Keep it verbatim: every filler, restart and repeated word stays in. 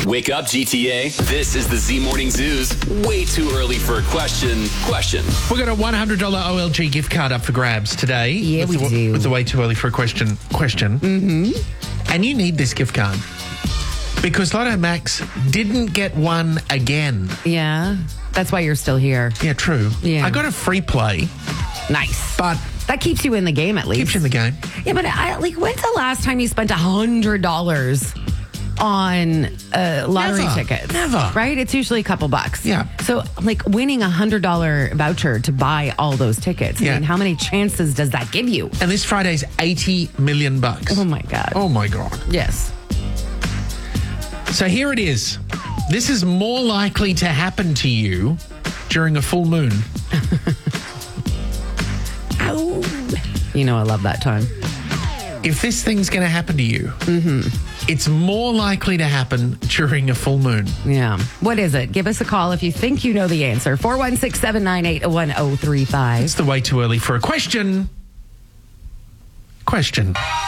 Wake up, G T A. This is the Z Morning Zoo's way too early for a question. Question. We've got a one hundred dollars O L G gift card up for grabs today. Yeah, with we the, do. With the way too early for a question. Question. Mm-hmm. And you need this gift card because Lotto Max didn't get one again. Yeah. That's why you're still here. Yeah, true. Yeah. I got a free play, Nice. but That keeps you in the game at least. keeps you in the game. Yeah, but I, like, when's the last time you spent one hundred dollars on uh, lottery Never. tickets? Never. Right? It's usually a couple bucks. Yeah. So, like, winning a one hundred dollars voucher to buy all those tickets. Yeah. I mean, how many chances does that give you? And this Friday's eighty million bucks. Oh, my God. Oh, my God. Yes. So here it is. This is more likely to happen to you during a full moon. Ow. You know I love that time. If this thing's going to happen to you, mm-hmm. it's more likely to happen during a full moon. Yeah. What is it? Give us a call if you think you know the answer. four one six, seven nine eight, one oh three five. It's the way too early for a question. Question.